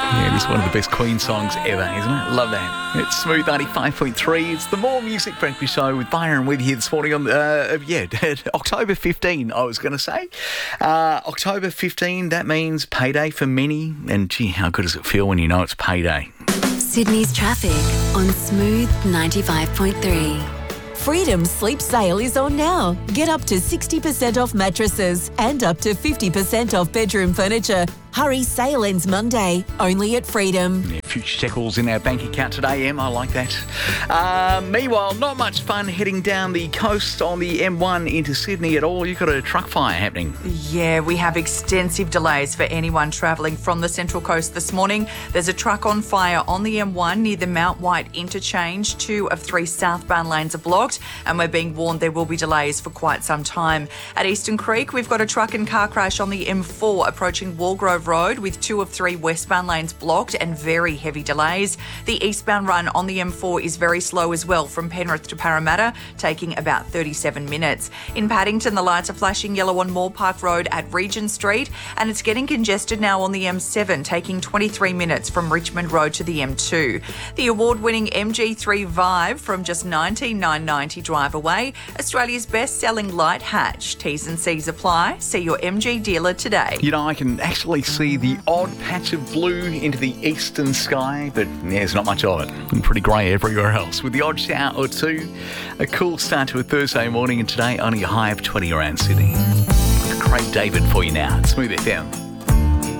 Yeah, it is one of the best Queen songs ever, isn't it? Love that. It's Smooth 95.3. It's the More Music Breakfast Show with Byron with you this morning on, October 15, I was going to say. October 15, that means payday for many. And gee, how good does it feel when you know it's payday? Sydney's traffic on Smooth 95.3. Freedom Sleep Sale is on now. Get up to 60% off mattresses and up to 50% off bedroom furniture. Hurry, sale ends Monday, only at Freedom. Yeah, future shekels in our bank account today, Em. I like that. Meanwhile, not much fun heading down the coast on the M1 into Sydney at all. You've got a truck fire happening. Yeah, we have extensive delays for anyone travelling from the Central Coast this morning. There's a truck on fire on the M1 near the Mount White interchange. 2 of 3 southbound lanes are blocked, and we're being warned there will be delays for quite some time. At Eastern Creek, we've got a truck and car crash on the M4 approaching Walgrove Road with 2 of 3 westbound lanes blocked and very heavy delays. The eastbound run on the M4 is very slow as well from Penrith to Parramatta, taking about 37 minutes. In Paddington, the lights are flashing yellow on Moore Park Road at Regent Street, and it's getting congested now on the M7, taking 23 minutes from Richmond Road to the M2. The award-winning MG3 Vive from just $19,990 drive away, Australia's best-selling light hatch. T's and C's apply. See your MG dealer today. You know, I can actually see the odd patch of blue into the eastern sky, but there's not much of it. And pretty grey everywhere else, with the odd shower or two. A cool start to a Thursday morning, and today only a high of 20 around Sydney. Craig David for you now. Smooth FM.